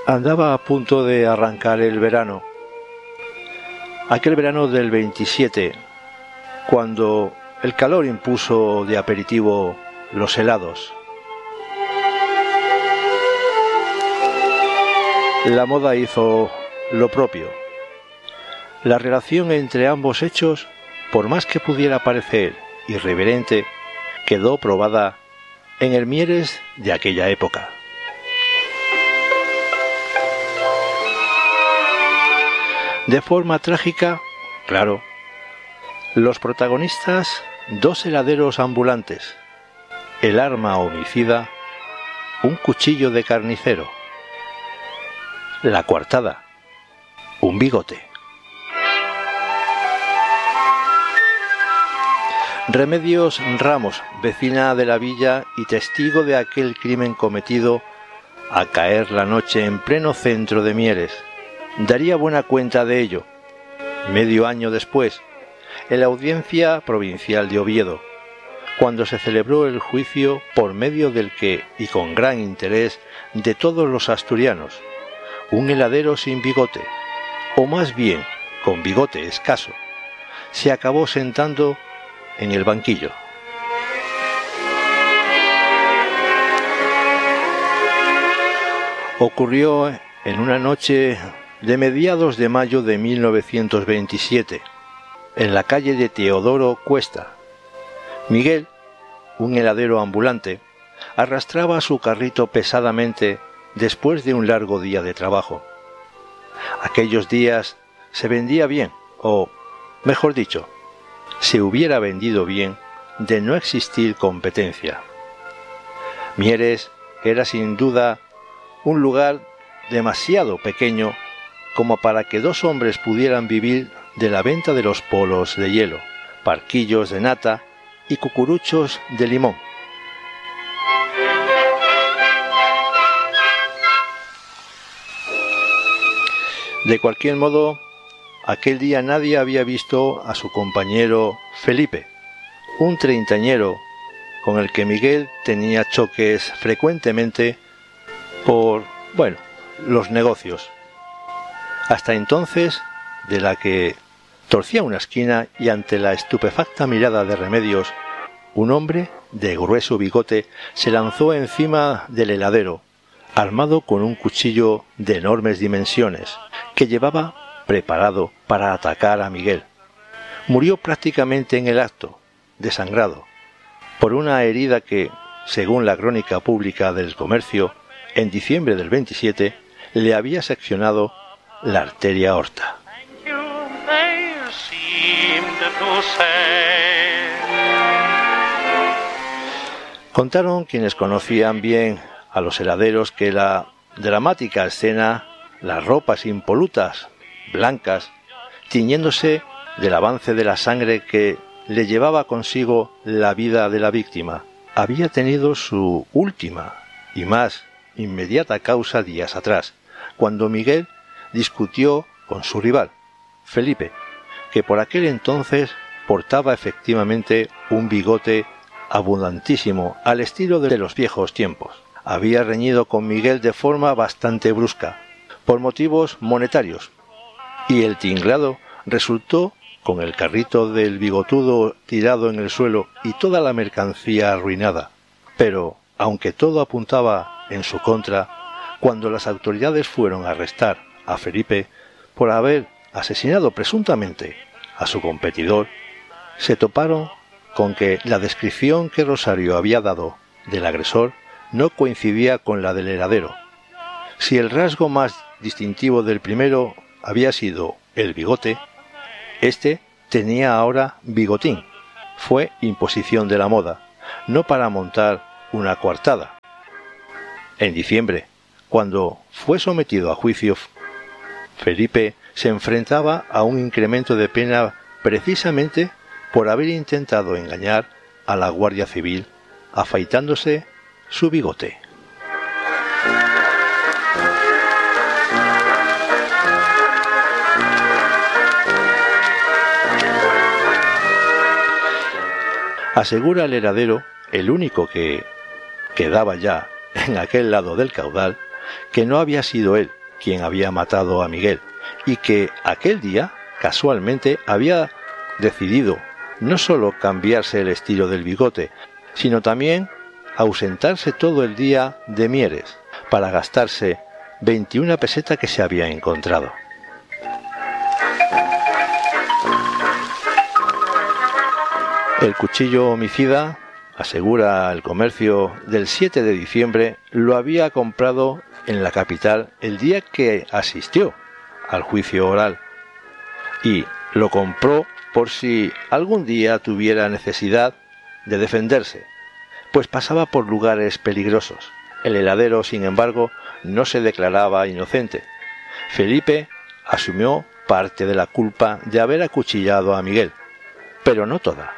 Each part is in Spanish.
Andaba a punto de arrancar el verano, aquel verano del 27, cuando el calor impuso de aperitivo los helados. La moda hizo lo propio. La relación entre ambos hechos, por más que pudiera parecer irreverente, quedó probada en el Mieres de aquella época. De forma trágica, claro, los protagonistas, dos heladeros ambulantes, el arma homicida, un cuchillo de carnicero, la coartada, un bigote. Remedios Ramos, vecina de la villa y testigo de aquel crimen cometido a caer la noche en pleno centro de Mieres, daría buena cuenta de ello, medio año después, en la Audiencia Provincial de Oviedo, cuando se celebró el juicio por medio del que, y con gran interés de todos los asturianos, un heladero sin bigote, o más bien con bigote escaso, se acabó sentando en el banquillo. Ocurrió en una noche de mediados de mayo de 1927, en la calle de Teodoro Cuesta. Miguel, un heladero ambulante, arrastraba su carrito pesadamente después de un largo día de trabajo. Aquellos días se vendía bien, o, mejor dicho, se hubiera vendido bien de no existir competencia. Mieres era sin duda un lugar demasiado pequeño como para que dos hombres pudieran vivir de la venta de los polos de hielo, parquillos de nata y cucuruchos de limón. De cualquier modo, aquel día nadie había visto a su compañero Felipe, un treintañero con el que Miguel tenía choques frecuentemente por, los negocios. Hasta entonces, de la que torcía una esquina y ante la estupefacta mirada de Remedios, un hombre de grueso bigote se lanzó encima del heladero, armado con un cuchillo de enormes dimensiones, que llevaba preparado para atacar a Miguel. Murió prácticamente en el acto, desangrado, por una herida que, según la crónica pública del Comercio, en diciembre del 27, le había seccionado la arteria aorta. Contaron quienes conocían bien a los heladeros que la dramática escena, las ropas impolutas, blancas, tiñéndose del avance de la sangre que le llevaba consigo la vida de la víctima, había tenido su última y más inmediata causa días atrás, cuando Miguel discutió con su rival, Felipe, que por aquel entonces portaba efectivamente un bigote abundantísimo al estilo de los viejos tiempos. Había reñido con Miguel de forma bastante brusca, por motivos monetarios, y el tinglado resultó con el carrito del bigotudo tirado en el suelo y toda la mercancía arruinada. Pero, aunque todo apuntaba en su contra, cuando las autoridades fueron a arrestar a Felipe por haber asesinado presuntamente a su competidor, se toparon con que la descripción que Rosario había dado del agresor no coincidía con la del heladero. Si el rasgo más distintivo del primero había sido el bigote, este tenía ahora bigotín. Fue imposición de la moda, no para montar una coartada. En diciembre, cuando fue sometido a juicio, Felipe se enfrentaba a un incremento de pena precisamente por haber intentado engañar a la Guardia Civil afeitándose su bigote. Asegura el heladero, el único que quedaba ya en aquel lado del caudal, que no había sido él quien había matado a Miguel y que aquel día, casualmente, había decidido no solo cambiarse el estilo del bigote, sino también ausentarse todo el día de Mieres para gastarse 21 pesetas que se había encontrado. El cuchillo homicida, asegura el Comercio, del 7 de diciembre lo había comprado en la capital el día que asistió al juicio oral y lo compró por si algún día tuviera necesidad de defenderse, pues pasaba por lugares peligrosos. El heladero, sin embargo, no se declaraba inocente. Felipe asumió parte de la culpa de haber acuchillado a Miguel, pero no toda.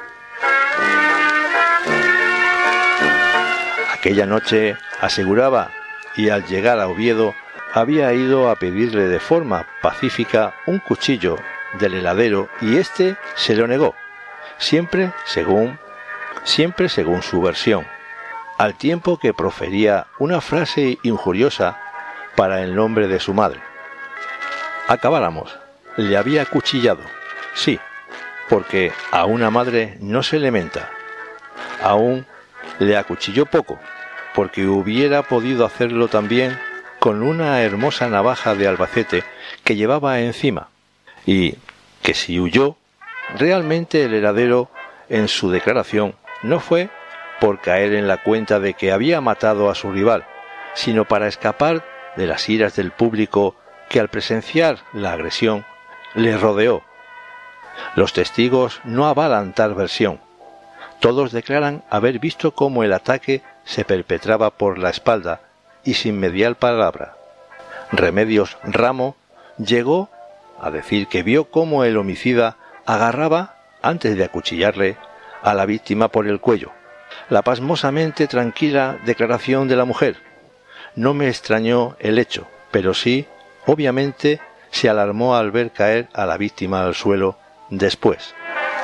Aquella noche, aseguraba, y al llegar a Oviedo, había ido a pedirle de forma pacífica un cuchillo del heladero y éste se lo negó, siempre según su versión, al tiempo que profería una frase injuriosa para el nombre de su madre. Acabáramos, le había acuchillado, sí, porque a una madre no se le menta. Aún le acuchilló poco, porque hubiera podido hacerlo también con una hermosa navaja de Albacete que llevaba encima, y que si huyó, realmente el heladero, en su declaración, no fue por caer en la cuenta de que había matado a su rival, sino para escapar de las iras del público que al presenciar la agresión le rodeó. Los testigos no avalan tal versión. Todos declaran haber visto cómo el ataque se perpetraba por la espalda y sin mediar palabra. Remedios Ramo llegó a decir que vio cómo el homicida agarraba, antes de acuchillarle, a la víctima por el cuello. La pasmosamente tranquila declaración de la mujer. No me extrañó el hecho, pero sí, obviamente, se alarmó al ver caer a la víctima al suelo después.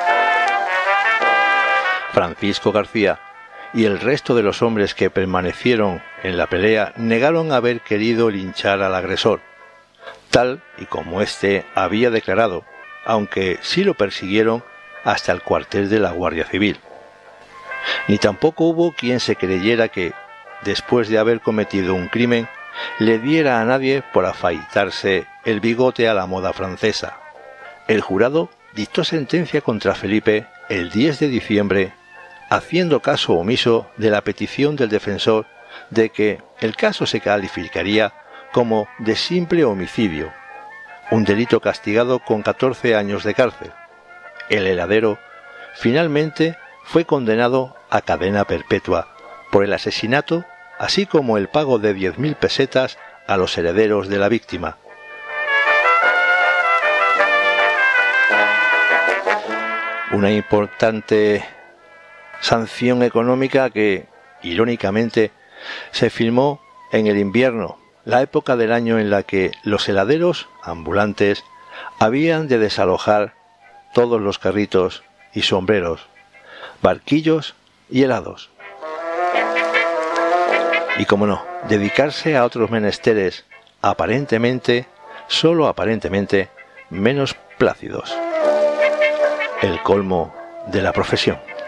Francisco García y el resto de los hombres que permanecieron en la pelea negaron haber querido linchar al agresor, tal y como éste había declarado, aunque sí lo persiguieron hasta el cuartel de la Guardia Civil. Ni tampoco hubo quien se creyera que, después de haber cometido un crimen, le diera a nadie por afeitarse el bigote a la moda francesa. El jurado dictó sentencia contra Felipe el 10 de diciembre, haciendo caso omiso de la petición del defensor de que el caso se calificaría como de simple homicidio, un delito castigado con 14 años de cárcel. El heladero finalmente fue condenado a cadena perpetua por el asesinato, así como el pago de 10.000 pesetas a los herederos de la víctima. Una importante sanción económica que, irónicamente, se firmó en el invierno, la época del año en la que los heladeros ambulantes habían de desalojar todos los carritos y sombreros, barquillos y helados. Y como no, dedicarse a otros menesteres aparentemente, solo aparentemente, menos plácidos. El colmo de la profesión.